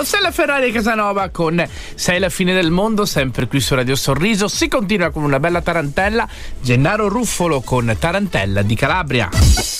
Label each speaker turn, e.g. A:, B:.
A: Rossella Ferrari e Casanova con Sei la fine del mondo, sempre qui su Radio Sorriso. Si continua con una bella tarantella. Gennaro Ruffolo con Tarantella di Calabria.